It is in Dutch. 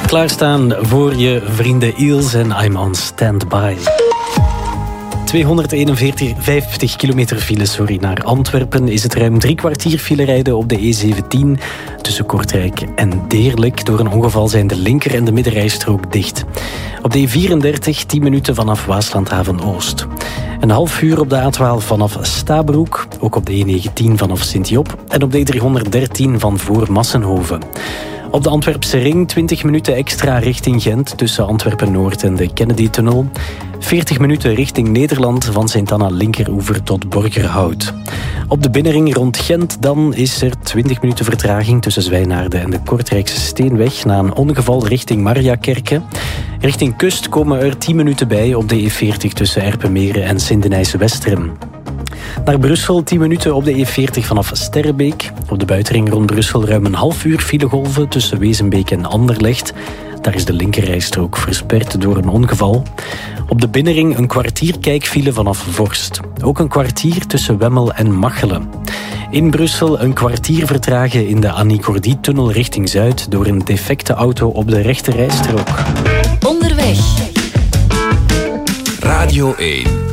Klaarstaan voor je vrienden Eels en I'm on standby. 251 kilometer file naar Antwerpen is het ruim 3 kwartier file rijden op de E17 tussen Kortrijk en Deerlijk. Door een ongeval zijn de linker- en de middenrijstrook dicht. Op de E34 10 minuten vanaf Waaslandhaven Oost. Een half uur op de A12 vanaf Stabroek, ook op de E19 vanaf Sint-Job en op de E313 van voor Massenhoven. Op de Antwerpse ring 20 minuten extra richting Gent tussen Antwerpen-Noord en de Kennedy-tunnel. 40 minuten richting Nederland van Sint-Anna linkeroever tot Borgerhout. Op de binnenring rond Gent dan is er 20 minuten vertraging tussen Zwijnaarden en de Kortrijkse Steenweg na een ongeval richting Mariakerke. Richting kust komen er 10 minuten bij op de E40 tussen Erpenmeren en Sint-Denijs-Westerem. Naar Brussel 10 minuten op de E40 vanaf Sterrebeek. Op de buitenring rond Brussel ruim een half uur filegolven tussen Wezenbeek en Anderlecht. Daar is de linkerrijstrook versperd door een ongeval. Op de binnenring een kwartier kijkfile vanaf Vorst. Ook een kwartier tussen Wemmel en Machelen. In Brussel een kwartier vertragen in de Annie Cordy-tunnel richting Zuid door een defecte auto op de rechterrijstrook. Onderweg. Radio 1.